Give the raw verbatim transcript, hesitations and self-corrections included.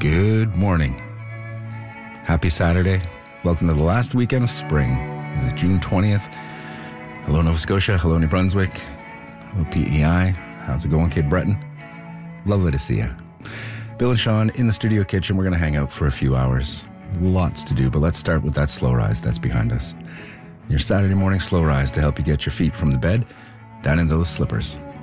Good morning. Happy Saturday. Welcome to the last weekend of spring. It is June twentieth. Hello, Nova Scotia. Hello, New Brunswick. Hello, P E I. How's it going, Cape Breton? Lovely to see you. Bill and Sean in the studio kitchen. We're going to hang out for a few hours. Lots to do, but let's start with that slow rise that's behind us. Your Saturday morning slow rise to help you get your feet from the bed down in those slippers.